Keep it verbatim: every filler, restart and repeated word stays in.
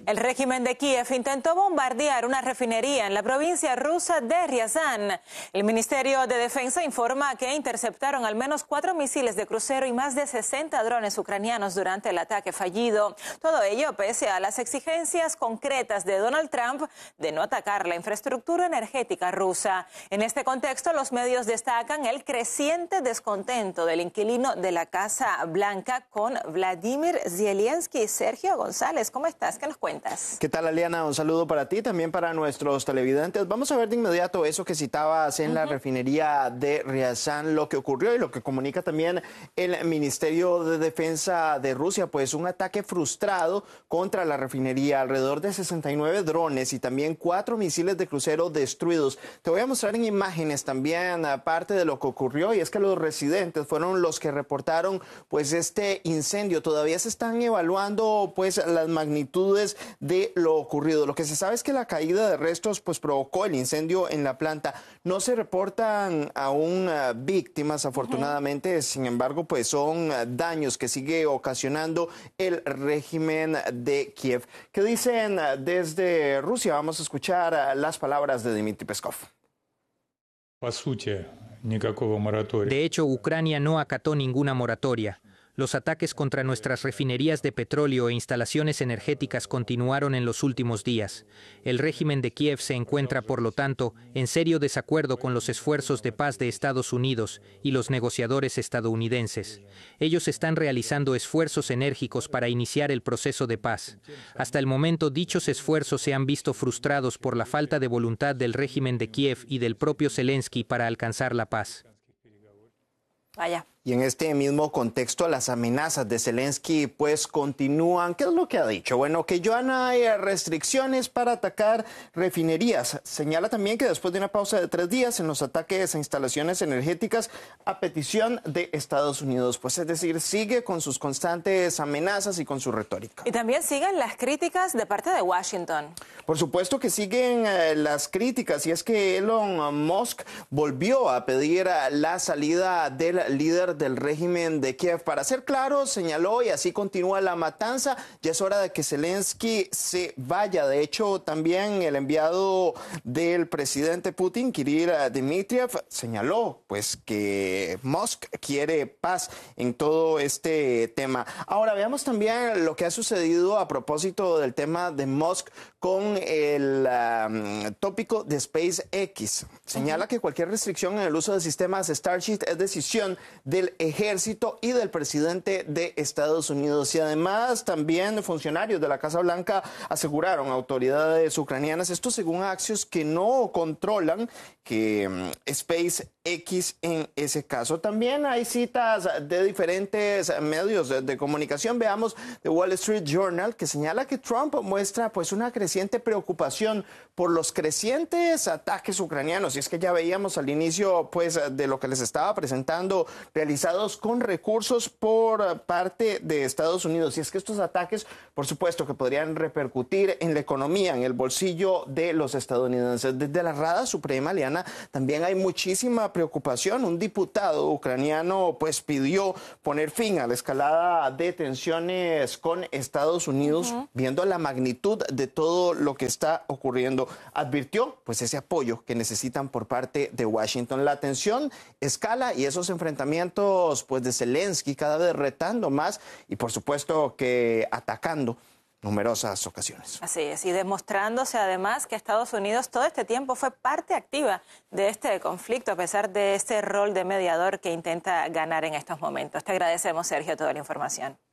El régimen de Kiev intentó bombardear una refinería en la provincia rusa de Ryazan. El Ministerio de Defensa informa que interceptaron al menos cuatro misiles de crucero y más de sesenta drones ucranianos durante el ataque fallido. Todo ello pese a las exigencias concretas de Donald Trump de no atacar la infraestructura energética rusa. En este contexto, los medios destacan el creciente descontento del inquilino de la Casa Blanca con Vladimir Zelensky. Sergio González, ¿cómo estás? ¿Qué nos cuentas? ¿Qué tal, Aliana? Un saludo para ti, también para nuestros televidentes. Vamos a ver de inmediato eso que citabas en uh-huh. la refinería de Ryazan, lo que ocurrió y lo que comunica también el Ministerio de Defensa de Rusia, pues un ataque frustrado contra la refinería, alrededor de sesenta y nueve drones y también cuatro misiles de crucero destruidos. Te voy a mostrar en imágenes también parte de lo que ocurrió, y es que los residentes fueron los que reportaron pues este incendio. Todavía se están evaluando pues las magnitudes de lo ocurrido. Lo que se sabe es que la caída de restos pues provocó el incendio en la planta. No se reportan aún uh, víctimas, afortunadamente. Uh-huh. Sin embargo, pues son uh, daños que sigue ocasionando el régimen de Kiev. ¿Qué dicen uh, desde Rusia? Vamos a escuchar uh, las palabras de Dmitry Peskov. De hecho, Ucrania no acató ninguna moratoria. Los ataques contra nuestras refinerías de petróleo e instalaciones energéticas continuaron en los últimos días. El régimen de Kiev se encuentra, por lo tanto, en serio desacuerdo con los esfuerzos de paz de Estados Unidos y los negociadores estadounidenses. Ellos están realizando esfuerzos enérgicos para iniciar el proceso de paz. Hasta el momento, dichos esfuerzos se han visto frustrados por la falta de voluntad del régimen de Kiev y del propio Zelensky para alcanzar la paz. Vaya. Y en este mismo contexto, las amenazas de Zelensky pues continúan. ¿Qué es lo que ha dicho? Bueno, que ya no hay restricciones para atacar refinerías. Señala también que después de una pausa de tres días en los ataques a instalaciones energéticas a petición de Estados Unidos. Pues es decir, sigue con sus constantes amenazas y con su retórica. Y también siguen las críticas de parte de Washington. Por supuesto que siguen eh, las críticas, y es que Elon Musk volvió a pedir la salida del líder del régimen de Kiev. Para ser claro, señaló, y así continúa la matanza, ya es hora de que Zelensky se vaya. De hecho, también el enviado del presidente Putin, Kirill Dmitriev, señaló pues que Musk quiere paz en todo este tema. Ahora veamos también lo que ha sucedido a propósito del tema de Musk con el um, tópico de SpaceX. Señala uh-huh. que cualquier restricción en el uso de sistemas Starship es decisión del ejército y del presidente de Estados Unidos. Y además también funcionarios de la Casa Blanca aseguraron a autoridades ucranianas, esto según Axios, que no controlan que um, SpaceX en ese caso. También hay citas de diferentes medios de, de comunicación. Veamos The Wall Street Journal, que señala que Trump muestra pues una creciente preocupación por los crecientes ataques ucranianos. Y es que ya veíamos al inicio pues de lo que les estaba presentando, realizados con recursos por parte de Estados Unidos. Y es que estos ataques, por supuesto, que podrían repercutir en la economía, en el bolsillo de los estadounidenses. Desde la Rada Suprema, Liana, también hay muchísima preocupación. Un diputado ucraniano pues pidió poner fin a la escalada de tensiones con Estados Unidos, uh-huh. viendo la magnitud de todo lo que está ocurriendo. Advirtió pues ese apoyo que necesitan por parte de Washington. La tensión escala y esos enfrentamientos pues de Zelensky cada vez retando más y por supuesto que atacando numerosas ocasiones. Así es, y demostrándose además que Estados Unidos todo este tiempo fue parte activa de este conflicto, a pesar de este rol de mediador que intenta ganar en estos momentos. Te agradecemos, Sergio, toda la información.